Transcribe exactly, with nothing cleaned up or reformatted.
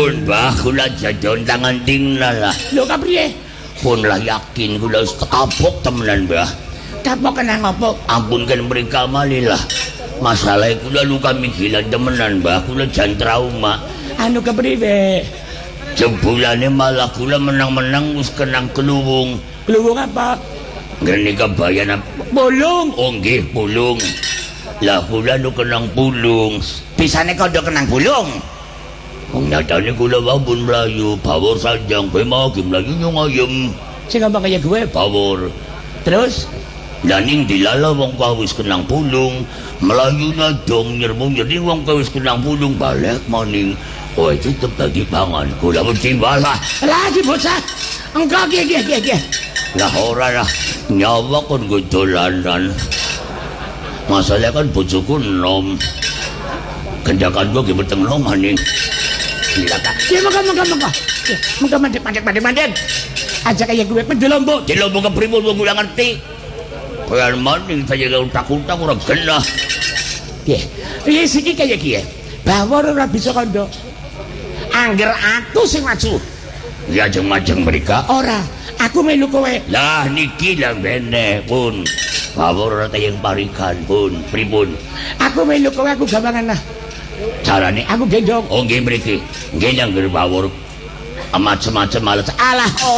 Pun Mbah kula jadon tangan tinggal lah. Lho kapriye? Pun lah yakin kula kapok temenan Mbah. Kapok kenang apa? Ampun kan mereka malilah. Masalah kula luka mikilan temenan Mbah, kula jan trauma. Anu kepriye? Jebulane malah kula menang-menang wis kenang keluwung. Keluwung apa? Ngene kabayan Pulung. Oh nggih pulung. Lah kula nu kenang pulung. Bisane kandha kenang pulung. Wong nyatane kula wampun mlayu, bawor sanjang kowe mau ge mlayu nyung ayem. Sing gampang kaya gue bawor. Terus lah ning dilala wong kowe wis kenang pulung, mlayune dong nyermu-nyeri wong kowe wis kenang pulung balik maning. Oh itu tetep dadi pangan. Kula mesti balah. Lagi bocah. Engko ki ki ki ki. Lah ora lah nyawa kon nggo dolanan. Masalah kan bojoku enom. Kendakan gua ge beteng nom maning. Gila tak. Ya monggo monggo monggo. Monggo mandek mandek mandek mandek. Aja kaya gue pendelombo. Delombo kepripun wong kula ngerti. Bayan maning saya utak-utak ora genah. Nggih. Wis iki kaya ki. Bawor ora bisa kandha. Angger aku sing maju. Ya jeng-majeng mereka. Ora, aku melu kowe. Lah niki lah bene pun. Bawor ora tayang parikan pun, pripun. Aku melu kowe aku gampangan nah. Carane aku gendong. Oh nggih mriki. Nggih nang bawor macem-macem males. Alah